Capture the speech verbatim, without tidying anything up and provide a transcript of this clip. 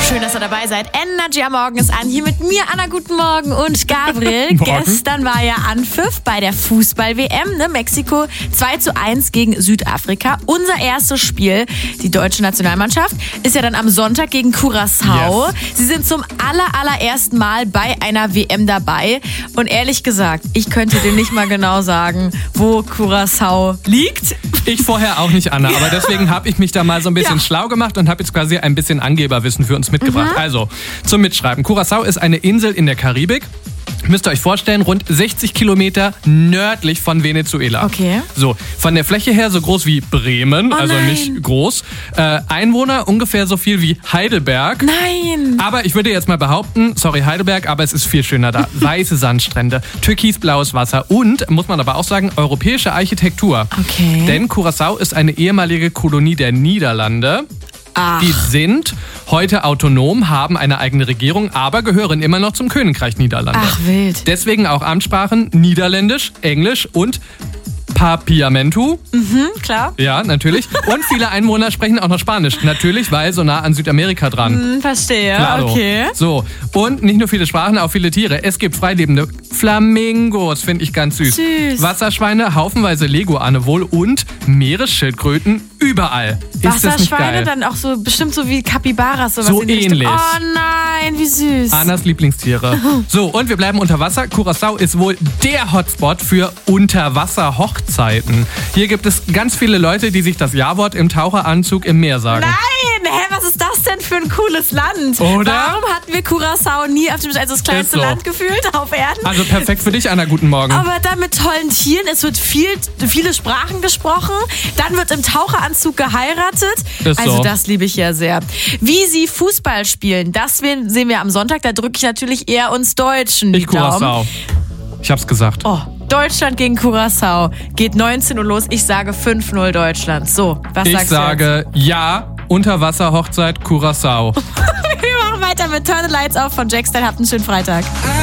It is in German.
Schön, dass ihr dabei seid. Energy am Morgen ist an. Hier mit mir, Anna, guten Morgen. Und Gabriel. Morgen. Gestern war ja Anpfiff bei der Fußball-W M. Ne? Mexiko zwei zu eins gegen Südafrika. Unser erstes Spiel, die deutsche Nationalmannschaft, ist ja dann am Sonntag gegen Curaçao. Yes. Sie sind zum aller, allerersten Mal bei einer W M dabei. Und ehrlich gesagt, ich könnte dir nicht mal genau sagen, wo Curaçao liegt. Ich vorher auch nicht, Anna, aber deswegen habe ich mich da mal so ein bisschen Ja. schlau gemacht und habe jetzt quasi ein bisschen Angeberwissen für uns mitgebracht. Mhm. Also, zum Mitschreiben. Curaçao ist eine Insel in der Karibik. Müsst ihr euch vorstellen, rund sechzig Kilometer nördlich von Venezuela. Okay. So, von der Fläche her so groß wie Bremen, Oh also nein. nicht groß. Äh, Einwohner ungefähr so viel wie Heidelberg. Nein. Aber ich würde jetzt mal behaupten, sorry Heidelberg, aber es ist viel schöner da. Weiße Sandstrände, türkisblaues Wasser und, muss man aber auch sagen, europäische Architektur. Okay. Denn Curaçao ist eine ehemalige Kolonie der Niederlande. Ach. Die sind heute autonom, haben eine eigene Regierung, aber gehören immer noch zum Königreich Niederlande. Ach, wild. Deswegen auch Amtssprachen Niederländisch, Englisch und Papiamentu. Mhm, klar. Ja, natürlich. Und viele Einwohner sprechen auch noch Spanisch. Natürlich, weil so nah an Südamerika dran. Hm, verstehe. Claro. Okay. So, und nicht nur viele Sprachen, auch viele Tiere. Es gibt freilebende Flamingos, finde ich ganz süß. Süß. Wasserschweine, haufenweise Leguane wohl und Meeresschildkröten überall. Ist das nicht Wasserschweine, geil? dann auch so bestimmt so wie Capybaras. Sowas So in die Richtung. ähnlich. Oh nein, wie süß. Annas Lieblingstiere. So, und wir bleiben unter Wasser. Curaçao ist wohl der Hotspot für Unterwasser-Hochzeiten. Hier gibt es ganz viele Leute, die sich das Ja-Wort im Taucheranzug im Meer sagen. Nein, hä, was ist das denn für ein cooles Land? Oder? Warum hatten wir Curaçao nie auf dem, also das kleinste Ist so. Land gefühlt auf Erden? Also perfekt für dich, Anna. Guten Morgen. Aber dann mit tollen Tieren, es wird viel, viele Sprachen gesprochen, dann wird im Taucheranzug geheiratet. Ist Also so. das liebe ich ja sehr. Wie sie Fußball spielen, das sehen wir am Sonntag. Da drücke ich natürlich eher uns Deutschen die Ich Daumen. Curaçao. Ich hab's gesagt. Oh, Deutschland gegen Curaçao. Geht neunzehn Uhr los. Ich sage fünf null Deutschland. So, was Ich sagst sage ja, Unterwasser-Hochzeit Curaçao. du jetzt? Wir machen weiter mit Turn the Lights Off von Jackstyle. Habt einen schönen Freitag.